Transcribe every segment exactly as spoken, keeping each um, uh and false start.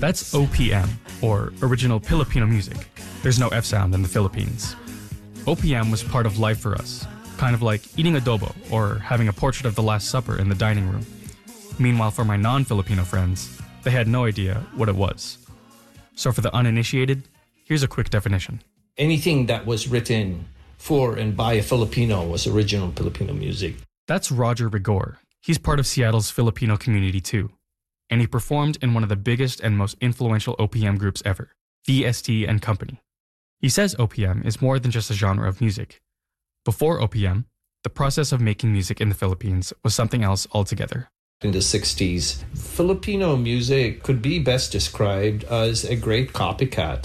That's O P M, or Original Filipino Music. There's no F sound in the Philippines. O P M was part of life for us, kind of like eating adobo or having a portrait of the Last Supper in the dining room. Meanwhile, for my non-Filipino friends, they had no idea what it was. So for the uninitiated, here's a quick definition. Anything that was written for and by a Filipino was original Filipino music. That's Roger Rigor. He's part of Seattle's Filipino community too. And he performed in one of the biggest and most influential O P M groups ever, V S T and Company. He says O P M is more than just a genre of music. Before O P M, the process of making music in the Philippines was something else altogether. In the sixties, Filipino music could be best described as a great copycat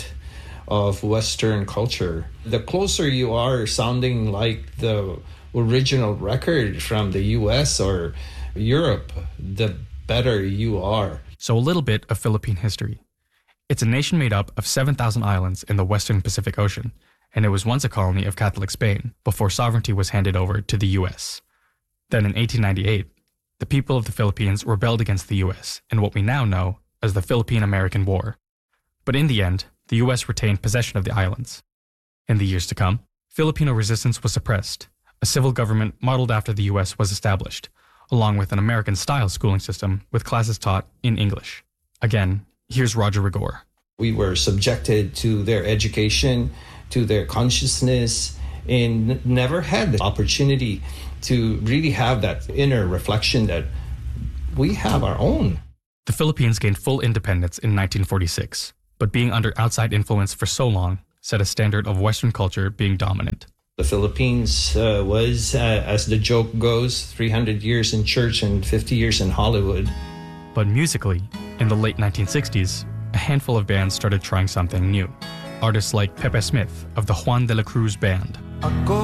of Western culture. The closer you are sounding like the original record from the U S or Europe, the better you are. So a little bit of Philippine history. It's a nation made up of seven thousand islands in the western Pacific Ocean, and it was once a colony of Catholic Spain before sovereignty was handed over to the U S. Then in eighteen ninety-eight, the people of the Philippines rebelled against the U S in what we now know as the Philippine-American War. But in the end, the U S retained possession of the islands. In the years to come, Filipino resistance was suppressed. A civil government modeled after the U S was established, along with an American-style schooling system with classes taught in English. Again, here's Roger Rigor. We were subjected to their education, to their consciousness, and never had the opportunity to really have that inner reflection that we have our own. The Philippines gained full independence in nineteen forty-six, but being under outside influence for so long set a standard of Western culture being dominant. The Philippines uh, was, uh, as the joke goes, three hundred years in church and fifty years in Hollywood. But musically, in the late nineteen sixties, a handful of bands started trying something new. Artists like Pepe Smith of the Juan de la Cruz Band.